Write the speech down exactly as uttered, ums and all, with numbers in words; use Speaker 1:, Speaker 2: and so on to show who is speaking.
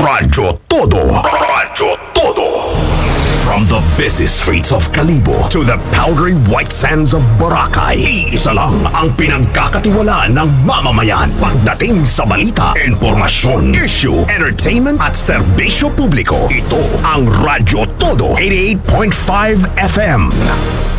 Speaker 1: Radyo Todo. Radyo Todo. From the busy streets of Kalibo to the powdery white sands of Boracay, iisa lang ang pinagkakatiwalaan ng mamamayan pagdating sa balita, impormasyon, issue, entertainment at serbisyo publiko. Ito ang Radyo Todo eighty-eight point five F M.